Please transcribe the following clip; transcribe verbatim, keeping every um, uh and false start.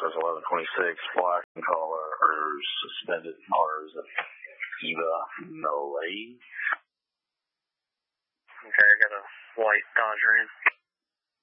Southwest eleven twenty-six, black in color, or suspended cars of Eva Malay. Okay, I got a white Dodge Ram.